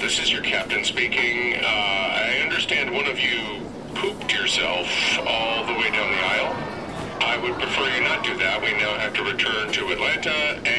this is your captain speaking. I understand one of you pooped yourself all the way down the aisle. I would prefer you not do that. We now have to return to Atlanta